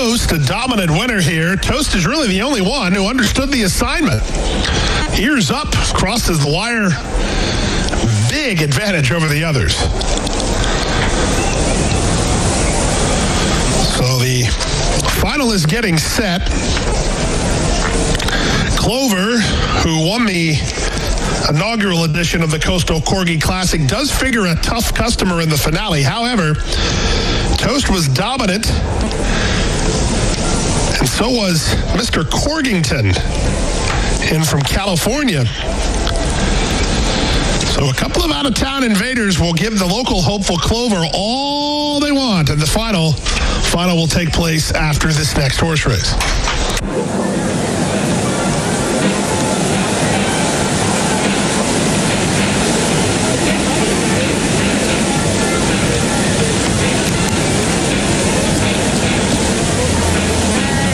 Toast, a dominant winner here. Toast is really the only one who understood the assignment. Ears up, crosses the wire. Big advantage over the others. So the final is getting set. Clover, who won the inaugural edition of the Coastal Corgi Classic, does figure a tough customer in the finale. However, Toast was dominant, and so was Mr. Corgington in from California. So a couple of out-of-town invaders will give the local hopeful Clover all they want, and the final will take place after this next horse race.